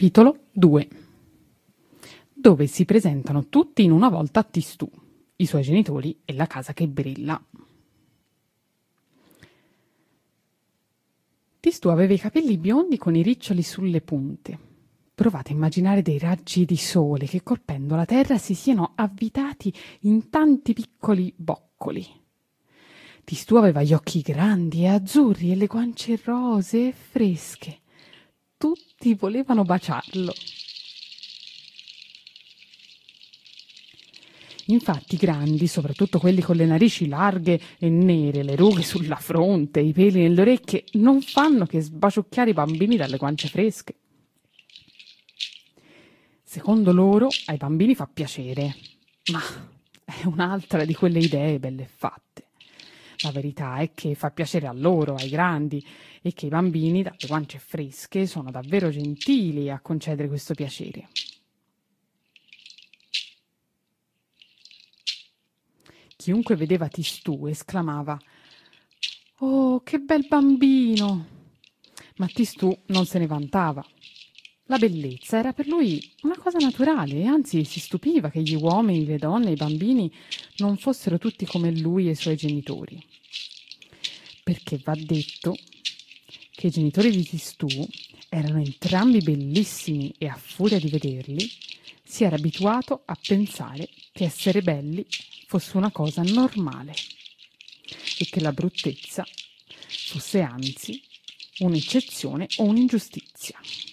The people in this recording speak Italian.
Capitolo 2, dove si presentano tutti in una volta a Tistù, i suoi genitori e la casa che brilla. Tistù aveva i capelli biondi con i riccioli sulle punte. Provate a immaginare dei raggi di sole che colpendo la terra si siano avvitati in tanti piccoli boccoli. Tistù aveva gli occhi grandi e azzurri e le guance rosee e fresche. Tutti volevano baciarlo. Infatti i grandi, soprattutto quelli con le narici larghe e nere, le rughe sulla fronte, i peli nelle orecchie, non fanno che sbaciucchiare i bambini dalle guance fresche. Secondo loro ai bambini fa piacere, ma è un'altra di quelle idee belle fatte. La verità è che fa piacere a loro, ai grandi, e che i bambini dalle guance fresche sono davvero gentili a concedere questo piacere. Chiunque vedeva Tistù esclamava: «Oh, che bel bambino!» Ma Tistù non se ne vantava. La bellezza era per lui una cosa naturale e anzi si stupiva che gli uomini, le donne e i bambini non fossero tutti come lui e i suoi genitori. Perché va detto che i genitori di Tistù erano entrambi bellissimi e a furia di vederli si era abituato a pensare che essere belli fosse una cosa normale e che la bruttezza fosse anzi un'eccezione o un'ingiustizia.